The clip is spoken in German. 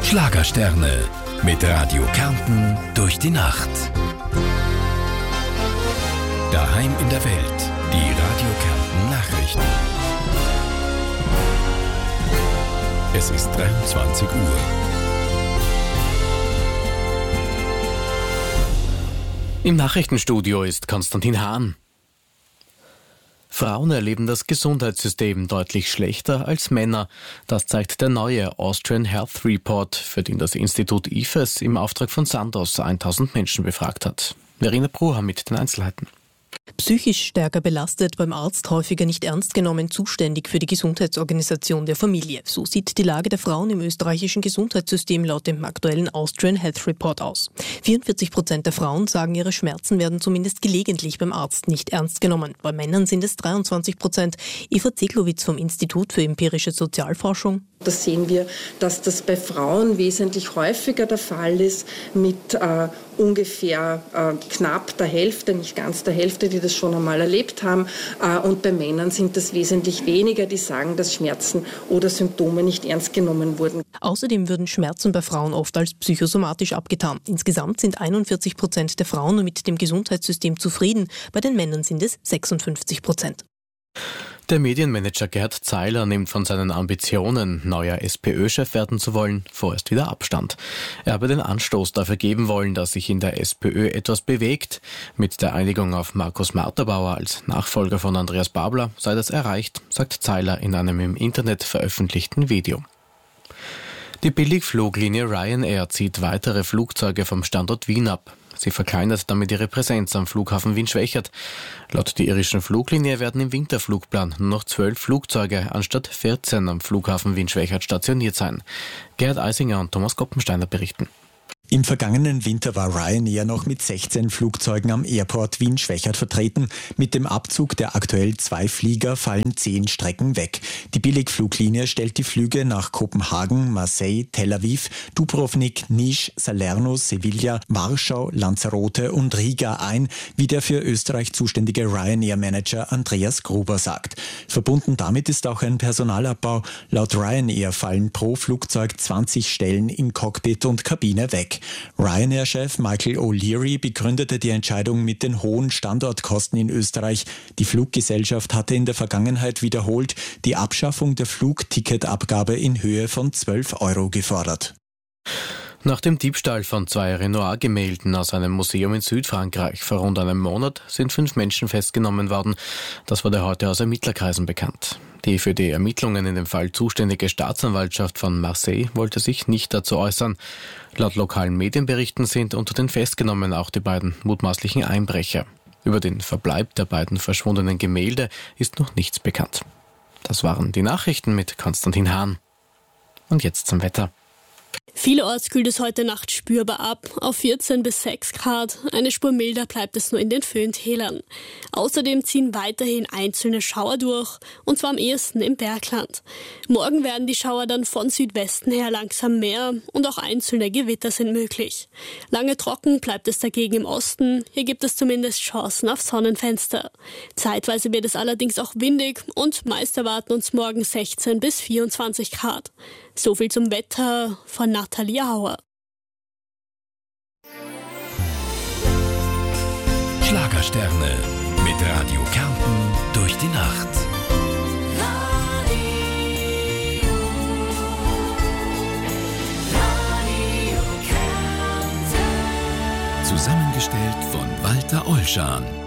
Schlagersterne mit Radio Kärnten durch die Nacht. Daheim in der Welt, die Radio Kärnten Nachrichten. Es ist 23 Uhr. Im Nachrichtenstudio ist Konstantin Hahn. Frauen erleben das Gesundheitssystem deutlich schlechter als Männer. Das zeigt der neue Austrian Health Report, für den das Institut IFES im Auftrag von Sandoz 1000 Menschen befragt hat. Verena Brucher mit den Einzelheiten. Psychisch stärker belastet, beim Arzt häufiger nicht ernst genommen, zuständig für die Gesundheitsorganisation der Familie. So sieht die Lage der Frauen im österreichischen Gesundheitssystem laut dem aktuellen Austrian Health Report aus. 44% der Frauen sagen, ihre Schmerzen werden zumindest gelegentlich beim Arzt nicht ernst genommen. Bei Männern sind es 23%. Eva Zeglowitz vom Institut für empirische Sozialforschung. Da sehen wir, dass das bei Frauen wesentlich häufiger der Fall ist, mit ungefähr knapp der Hälfte, nicht ganz der Hälfte, die das schon einmal erlebt haben. Und bei Männern sind das wesentlich weniger, die sagen, dass Schmerzen oder Symptome nicht ernst genommen wurden. Außerdem würden Schmerzen bei Frauen oft als psychosomatisch abgetan. Insgesamt sind 41% der Frauen mit dem Gesundheitssystem zufrieden. Bei den Männern sind es 56%. Der Medienmanager Gerd Zeiler nimmt von seinen Ambitionen, neuer SPÖ-Chef werden zu wollen, vorerst wieder Abstand. Er habe den Anstoß dafür geben wollen, dass sich in der SPÖ etwas bewegt. Mit der Einigung auf Markus Marterbauer als Nachfolger von Andreas Babler sei das erreicht, sagt Zeiler in einem im Internet veröffentlichten Video. Die Billigfluglinie Ryanair zieht weitere Flugzeuge vom Standort Wien ab. Sie verkleinert damit ihre Präsenz am Flughafen Wien-Schwechat. Laut der irischen Fluglinie werden im Winterflugplan nur noch 12 Flugzeuge anstatt 14 am Flughafen Wien-Schwechat stationiert sein. Gerhard Eisinger und Thomas Koppensteiner berichten. Im vergangenen Winter war Ryanair noch mit 16 Flugzeugen am Airport Wien-Schwechat vertreten. Mit dem Abzug der aktuell 2 Flieger fallen 10 Strecken weg. Die Billigfluglinie stellt die Flüge nach Kopenhagen, Marseille, Tel Aviv, Dubrovnik, Niš, Salerno, Sevilla, Warschau, Lanzarote und Riga ein, wie der für Österreich zuständige Ryanair-Manager Andreas Gruber sagt. Verbunden damit ist auch ein Personalabbau. Laut Ryanair fallen pro Flugzeug 20 Stellen im Cockpit und Kabine weg. Ryanair-Chef Michael O'Leary begründete die Entscheidung mit den hohen Standortkosten in Österreich. Die Fluggesellschaft hatte in der Vergangenheit wiederholt die Abschaffung der Flugticketabgabe in Höhe von 12 € gefordert. Nach dem Diebstahl von 2 Renoir-Gemälden aus einem Museum in Südfrankreich vor rund einem Monat sind 5 Menschen festgenommen worden. Das wurde heute aus Ermittlerkreisen bekannt. Die für die Ermittlungen in dem Fall zuständige Staatsanwaltschaft von Marseille wollte sich nicht dazu äußern. Laut lokalen Medienberichten sind unter den Festgenommenen auch die beiden mutmaßlichen Einbrecher. Über den Verbleib der beiden verschwundenen Gemälde ist noch nichts bekannt. Das waren die Nachrichten mit Konstantin Hahn. Und jetzt zum Wetter. Vielerorts kühlt es heute Nacht spürbar ab, auf 14 bis 6 Grad. Eine Spur milder bleibt es nur in den Föhntälern. Außerdem ziehen weiterhin einzelne Schauer durch, und zwar am ehesten im Bergland. Morgen werden die Schauer dann von Südwesten her langsam mehr und auch einzelne Gewitter sind möglich. Lange trocken bleibt es dagegen im Osten, hier gibt es zumindest Chancen auf Sonnenfenster. Zeitweise wird es allerdings auch windig und meist erwarten uns morgen 16 bis 24 Grad. So viel zum Wetter von Nathalie Hauer. Schlagersterne mit Radio Kärnten durch die Nacht. Radio Kärnten. Zusammengestellt von Walter Olschan.